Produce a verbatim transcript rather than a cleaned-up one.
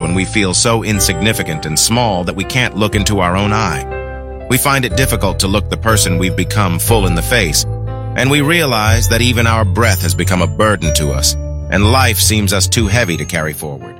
when we feel so insignificant and small that we can't look into our own eye. We find it difficult to look the person we've become full in the face, and we realize that even our breath has become a burden to us, and life seems us too heavy to carry forward.